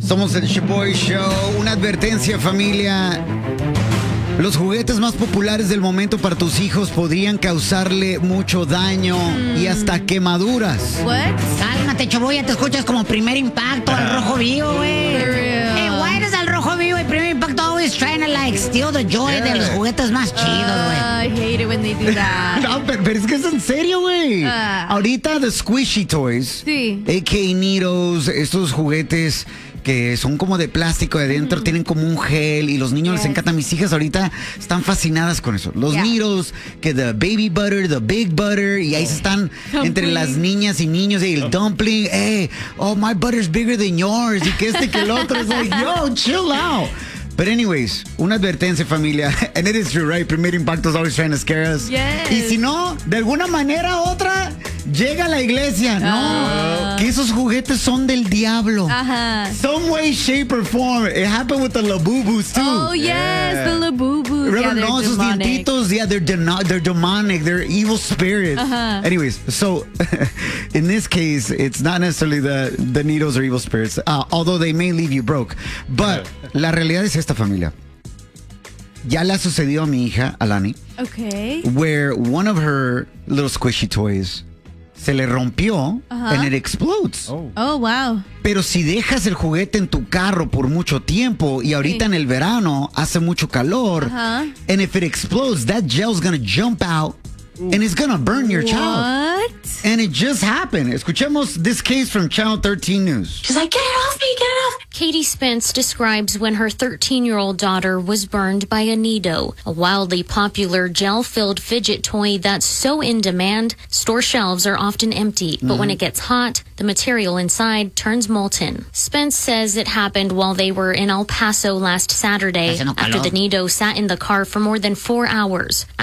Somos el Shaboy Show. Una advertencia, familia. Los juguetes más populares del momento para tus hijos podrían causarle mucho daño y hasta quemaduras. What? Cálmate, Chaboy, ya te escuchas como Primer Impacto al Rojo Vivo, güey. Hey, why does al Rojo Vivo y Primer Impacto always trying to like steal the joy de los juguetes más chidos, güey? I hate it when they do that. No, pero es que es en serio, güey. Ahorita the squishy toys, Sí. a.k.a. Neatos, estos juguetes que son como de plástico de adentro, tienen como un gel y los niños les encanta. Mis hijas ahorita están fascinadas con eso. Los Neatos, que the baby butter, the big butter, y ahí se están entre las niñas y niños y el dumpling. Hey, oh, my butter's bigger than yours. Y que que el otro es like, yo, chill out. But anyways, una advertencia, familia. And it is true, right? Primer Impacto is always trying to scare us. Yes. Y si no, de alguna manera u otra, llega a la iglesia. No, que esos juguetes son del diablo. Ajá. Some way, shape, or form. It happened with the Labubus, too. Oh, yes, the Labubus. Remember, Yeah, they're no, esos demonic. dientitos, yeah, they're demonic. They're evil spirits. Anyways, so in this case, it's not necessarily the needles or evil spirits, although they may leave you broke. But la realidad es esta, familia. Ya le ha sucedido a mi hija, Alani, Okay. where one of her little squishy toys se le rompió and it explodes. Oh, wow. Pero si dejas el juguete en tu carro por mucho tiempo y ahorita en el verano hace mucho calor, and if it explodes, that gel's gonna jump out and it's gonna burn your child. What? And it just happened. Escuchemos this case from Channel 13 News. She's like, get it off me, get it off. Katie Spence describes when her 13-year-old daughter was burned by a Nido, a wildly popular gel-filled fidget toy that's so in demand, store shelves are often empty. But when it gets hot, the material inside turns molten. Spence says it happened while they were in El Paso last Saturday Haciendo after calor. the Nido sat in the car for more than 4 hours.